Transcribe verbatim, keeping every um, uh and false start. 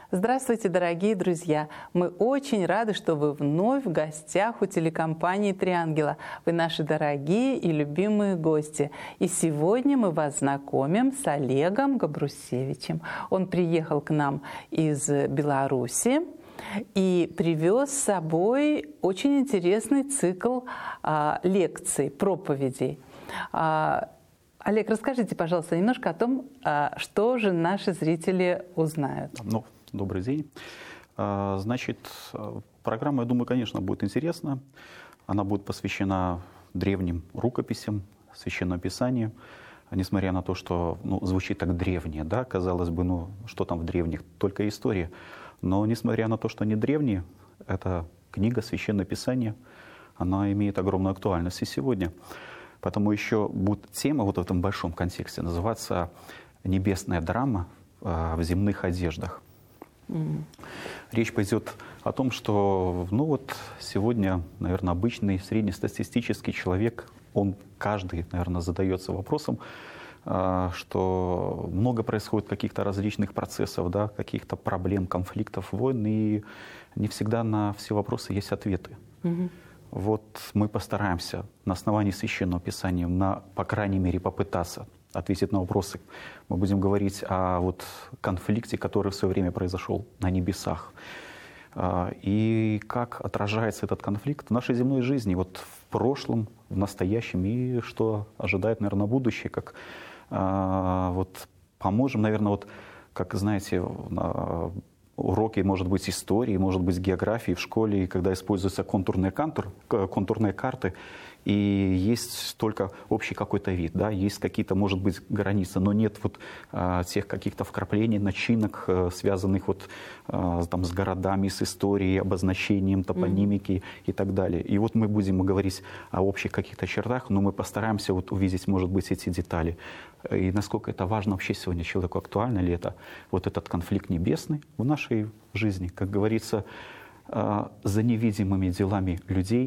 Здравствуйте, дорогие друзья! Мы очень рады, что вы вновь в гостях у телекомпании «Три ангела». Вы наши дорогие и любимые гости. И сегодня мы вас знакомим с Олегом Габрусевичем. Он приехал к нам из Беларуси и привез с собой очень интересный цикл а, лекций, проповедей. А, Олег, расскажите, пожалуйста, немножко о том, а, что же наши зрители узнают. Ну, добрый день. А, значит, программа, я думаю, конечно, будет интересна. Она будет посвящена древним рукописям, Священному Писанию. Несмотря на то, что ну, звучит так древнее, да, казалось бы, ну что там в древних, только история. Но несмотря на то, что они древние, эта книга Священное Писание, она имеет огромную актуальность и сегодня. Потому еще будет тема вот в этом большом контексте называться «Небесная драма в земных одеждах». Mm. Речь пойдет о том, что ну вот сегодня, наверное, обычный среднестатистический человек, он каждый, наверное, задается вопросом, что много происходит каких-то различных процессов, да, каких-то проблем, конфликтов, войн, и не всегда на все вопросы есть ответы. Mm-hmm. Вот мы постараемся на основании Священного Писания, на, по крайней мере, попытаться ответить на вопросы. Мы будем говорить о вот конфликте, который в свое время произошел на небесах. И как отражается этот конфликт в нашей земной жизни, вот в прошлом, в настоящем, и что ожидает, наверное, будущее, как вот поможем, наверное, вот, как знаете, уроки, может быть, истории, может быть, географии в школе, когда используются контурные, контур, контурные карты, и есть только общий какой-то вид, да, есть какие-то, может быть, границы, но нет вот а, тех каких-то вкраплений, начинок, а, связанных вот а, там, с городами, с историей, обозначением, топонимики mm-hmm. и так далее. И вот мы будем говорить о общих каких-то чертах, но мы постараемся вот увидеть, может быть, эти детали. И насколько это важно вообще сегодня человеку, актуально ли это, вот этот конфликт небесный в нашей жизни, как говорится, за невидимыми делами людей